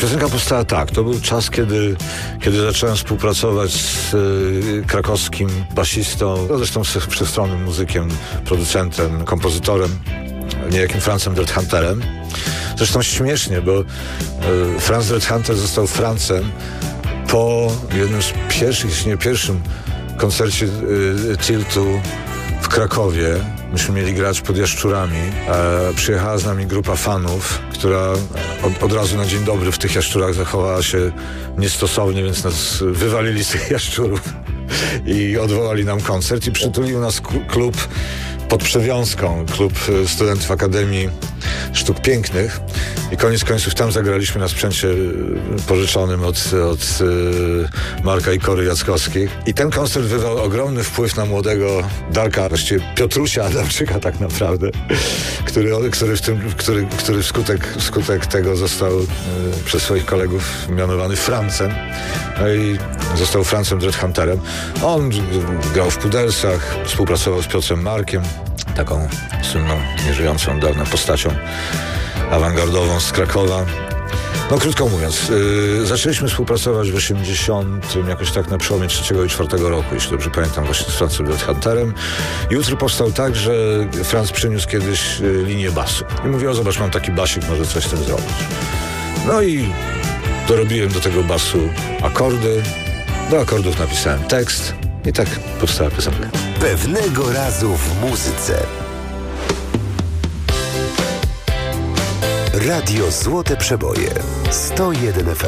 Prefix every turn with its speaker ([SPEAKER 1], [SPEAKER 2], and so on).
[SPEAKER 1] Piosenka powstała tak. To był czas, kiedy zacząłem współpracować z krakowskim basistą, zresztą wszechstronnym muzykiem, producentem, kompozytorem, niejakim Francem Dreadhunterem. Zresztą śmiesznie, bo Franz Dreadhunter został Francem po jednym z pierwszych, jeśli nie pierwszym koncercie Tiltu w Krakowie. Myśmy mieli grać pod Jaszczurami. Przyjechała z nami grupa fanów, która od razu na dzień dobry w tych Jaszczurach zachowała się niestosownie, więc nas wywalili z tych Jaszczurów i odwołali nam koncert i przytulił nas klub pod Przewiązką, klub studentów Akademii Sztuk Pięknych i koniec końców tam zagraliśmy na sprzęcie pożyczonym od Marka i Kory Jackowskich. I ten koncert wywarł ogromny wpływ na młodego Darka, właściwie Piotrusia Adamczyka tak naprawdę, który wskutek tego został przez swoich kolegów mianowany Francem. No i został Francem Dreadhunterem. On grał w Pudelsach, współpracował z Piotrem Markiem, taką słynną, nieżyjącą od dawna postacią awangardową z Krakowa. No krótko mówiąc, zaczęliśmy współpracować w 80, jakoś tak na przełomie 3 i 4 roku, jeśli dobrze pamiętam, właśnie z Francem Dreadhunterem. I utwór powstał tak, że Franz przyniósł kiedyś linię basu. I mówił, o zobacz, mam taki basik, może coś z tym zrobić. No i dorobiłem do tego basu akordy, do akordów napisałem tekst i tak powstała piosenka.
[SPEAKER 2] Pewnego razu w muzyce. Radio Złote Przeboje 101 FM.